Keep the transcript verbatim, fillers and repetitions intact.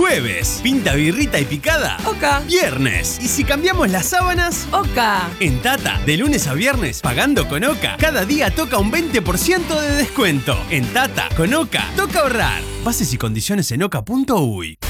Jueves. Pinta, birrita y picada. Oka. Viernes. Y si cambiamos las sábanas. Oka. En Tata, de lunes a viernes, pagando con Oka, cada día toca un veinte por ciento de descuento. En Tata, con Oka, toca ahorrar. Bases y condiciones en oka punto uy.